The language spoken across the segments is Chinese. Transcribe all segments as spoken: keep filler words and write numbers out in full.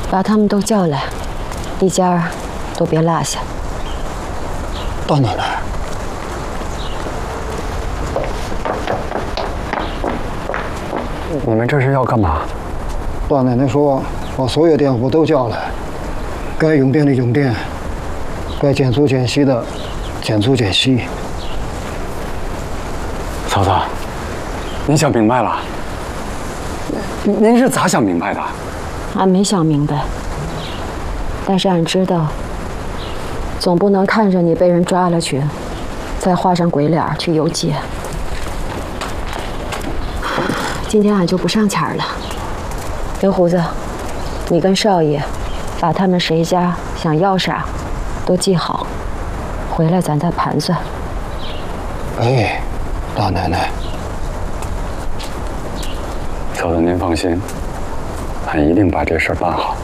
把他们都叫来，一家都别落下。 大奶奶， 你们这是要干嘛？ 大奶奶说，把所有佃户都叫来，该用电的用电，该减租减息的减租减息。 嫂子，您想明白了？您您是咋想明白的？ 俺没想明白，但是俺知道，总不能看着你被人抓了去，再画上鬼脸去游街。今天俺就不上钱了。刘胡子，你跟少爷把他们谁家想要啥都记好，回来咱再盘算。 哎，大奶奶， 嫂子您放心，俺一定把这事儿办好。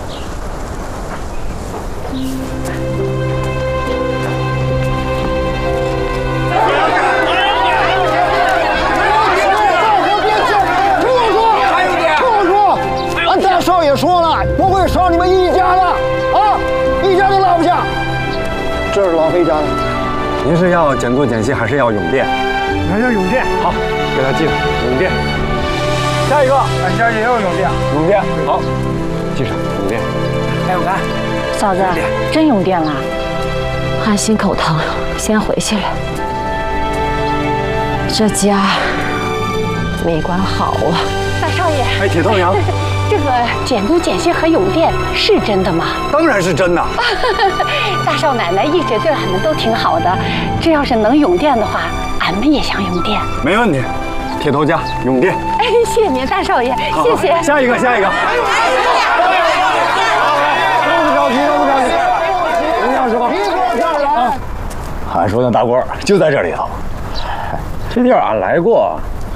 少爷说了，不会少你们一家的啊，一家都落不下。这是老黑家的。 您是要减租减息，还是要永电？ 俺要永电。 好，给他记上永电。下一个， 俺家也要永电。 永电，好，记上永电。 还有干。 嫂子，真永电了？俺心口疼，先回去了。这家没管好啊。 大少爷， 哎，铁头娘。 这个减租减息和永电是真的吗？ 当然是真的。 大少奶奶一直对俺们都挺好的，这要是能永电的话，俺们也想永电。 没问题，铁头家永电。 哎，谢谢您，大少爷，谢谢。 下一个，下一个。都不着急，都不着急。您要说，俺说那大官就在这里头。这地儿俺来过，